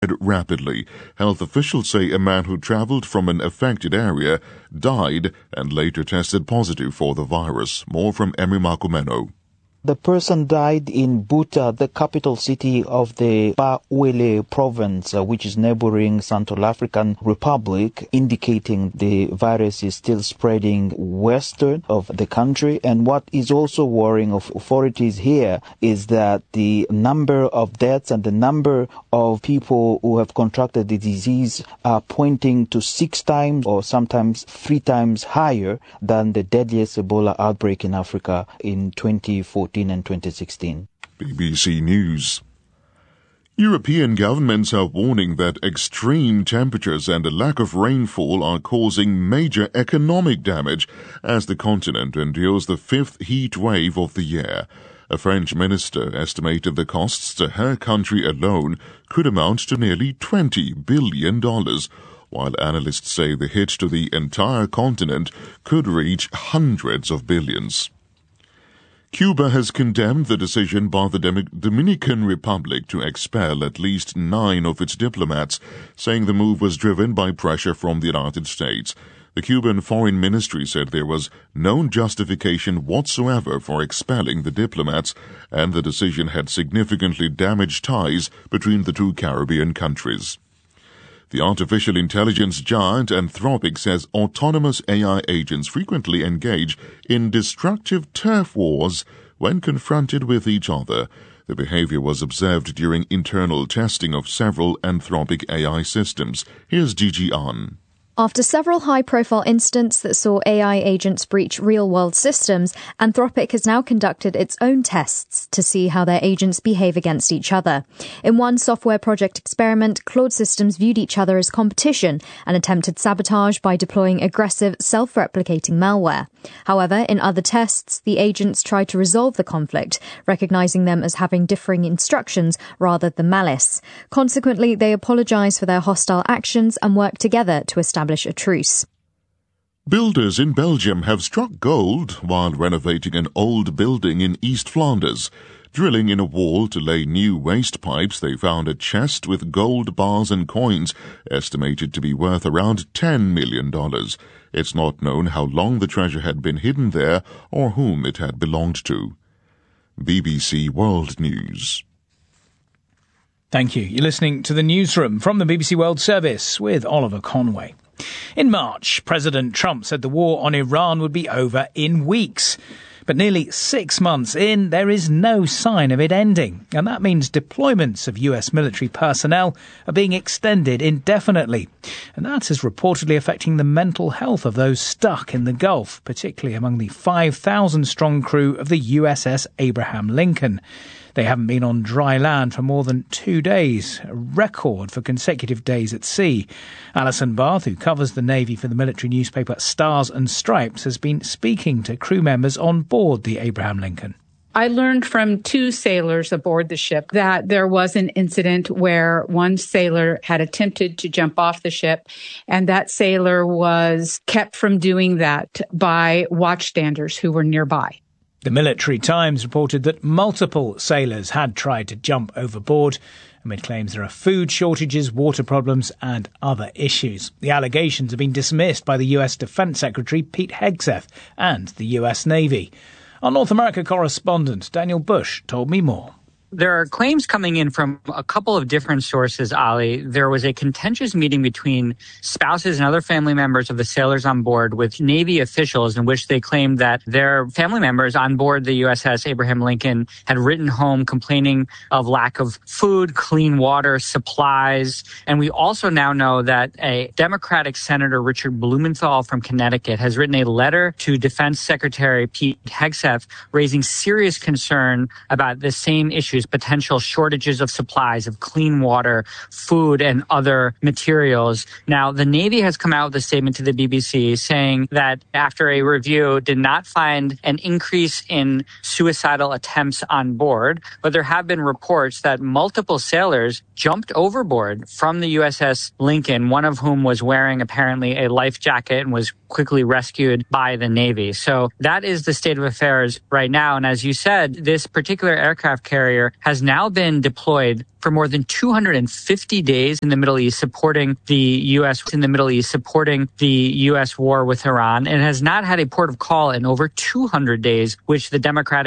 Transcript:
rapidly. Health officials say a man who traveled from an affected area died and later tested positive for the virus. More from Emery Makumeno. The person died in Buta, the capital city of the Bawele province, which is neighboring Central African Republic, indicating the virus is still spreading western of the country. And what is also worrying of authorities here is that the number of deaths and the number of people who have contracted the disease are pointing to 6 times or sometimes 3 times higher than the deadliest Ebola outbreak in Africa in 2014. And 2016. BBC News. European governments are warning that extreme temperatures and a lack of rainfall are causing major economic damage as the continent endures the 5th heat wave of the year. A French minister estimated the costs to her country alone could amount to nearly $20 billion, while analysts say the hit to the entire continent could reach hundreds of billions. Cuba has condemned the decision by the Dominican Republic to expel at least 9 of its diplomats, saying the move was driven by pressure from the United States. The Cuban Foreign Ministry said there was no justification whatsoever for expelling the diplomats, and the decision had significantly damaged ties between the 2 Caribbean countries. The artificial intelligence giant Anthropic says autonomous AI agents frequently engage in destructive turf wars when confronted with each other. The behavior was observed during internal testing of several Anthropic AI systems. Here's Gigi An. After several high-profile incidents that saw AI agents breach real-world systems, Anthropic has now conducted its own tests to see how their agents behave against each other. In one software project experiment, Claude systems viewed each other as competition and attempted sabotage by deploying aggressive, self-replicating malware. However, in other tests, the agents tried to resolve the conflict, recognizing them as having differing instructions rather than malice. Consequently, they apologize for their hostile actions and work together to establish a truce. Builders in Belgium have struck gold while renovating an old building in East Flanders. Drilling in a wall to lay new waste pipes, they found a chest with gold bars and coins, estimated to be worth around $10 million. It's not known how long the treasure had been hidden there or whom it had belonged to. BBC World News. Thank you. You're listening to the Newsroom from the BBC World Service with Oliver Conway. In March, President Trump said the war on Iran would be over in weeks. But nearly 6 months in, there is no sign of it ending. And that means deployments of US military personnel are being extended indefinitely. And that is reportedly affecting the mental health of those stuck in the Gulf, particularly among the 5,000-strong crew of the USS Abraham Lincoln. They haven't been on dry land for more than 2 days, a record for consecutive days at sea. Alison Barth, who covers the Navy for the military newspaper Stars and Stripes, has been speaking to crew members on board the Abraham Lincoln. I learned from 2 sailors aboard the ship that there was an incident where one sailor had attempted to jump off the ship, and that sailor was kept from doing that by watchstanders who were nearby. The Military Times reported that multiple sailors had tried to jump overboard amid claims there are food shortages, water problems and other issues. The allegations have been dismissed by the US Defense Secretary Pete Hegseth and the US Navy. Our North America correspondent Daniel Bush told me more. There are claims coming in from a couple of different sources, Ali. There was a contentious meeting between spouses and other family members of the sailors on board with Navy officials in which they claimed that their family members on board the USS Abraham Lincoln had written home complaining of lack of food, clean water, supplies. And we also now know that a Democratic Senator, Richard Blumenthal from Connecticut, has written a letter to Defense Secretary Pete Hegseth raising serious concern about the same issues, potential shortages of supplies of clean water, food, and other materials. Now, the Navy has come out with a statement to the BBC saying that after a review did not find an increase in suicidal attempts on board, but there have been reports that multiple sailors jumped overboard from the USS Lincoln, one of whom was wearing apparently a life jacket and was quickly rescued by the Navy. So that is the state of affairs right now. And as you said, this particular aircraft carrier Sailor has now been deployed for more than 250 days in the Middle East, supporting the U.S. war with Iran, and has not had a port of call in over 200 days, which the Democratic